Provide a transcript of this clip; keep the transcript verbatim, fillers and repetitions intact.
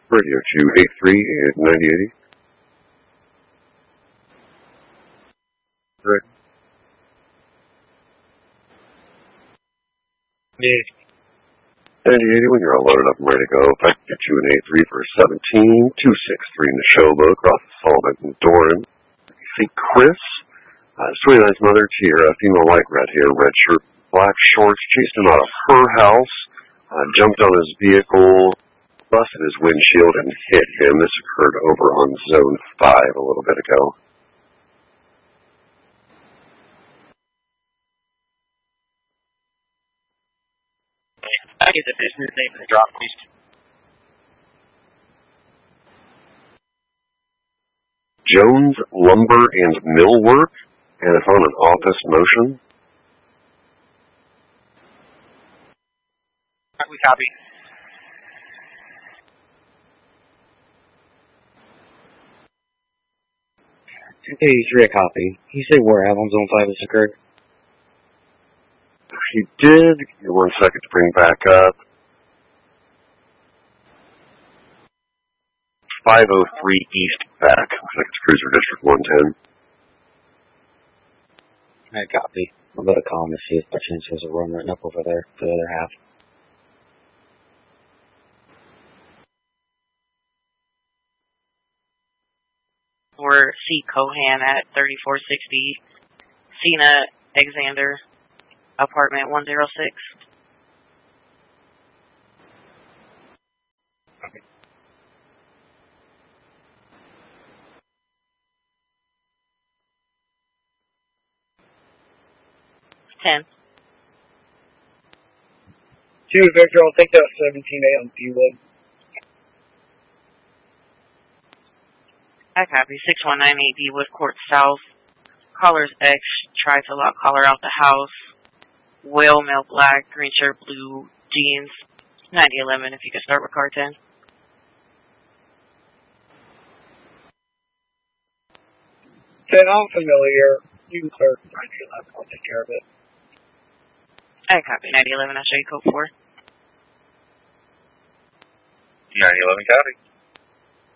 Radio two eight three and ninety eighty. Right. Yeah. ninety eighty, when you're all loaded up and ready to go, five two and eight three for seventeen, two six three in the showboat, across the Sullivan and Doran. You see Chris, uh, twenty-nine's mother, Tierra, female white, red hair, red shirt, black shorts, chased him out of her house, uh, jumped on his vehicle, busted his windshield and hit him. This occurred over on zone five a little bit ago. I get the business name of the drop, please. Jones Lumber and Millwork, and it's on an office motion. We copy. two eighty-three, a copy. He said where at on zone five this occurred? He did. Give me one second to bring back up. five oh three East back. Looks like it's Cruiser District one ten. I copy. I'm about to call him to see if by chance there's a run written up over there for the other half. We're C. Cohan at thirty-four sixty Cena Alexander, apartment one oh six. Okay. ten. Two, Victor, I'll take that seventeen A on D-Wood. I copy. six one nine eight D Wood Court South. Caller's X. Tried to lock caller out the house. Whale male black. Green shirt, blue jeans. ninety eleven if you could start with car ten. ten, I'm familiar. You can start with ninety eleven. I'll take care of it. I copy. ninety eleven, I'll show you code four. ninety eleven, copy.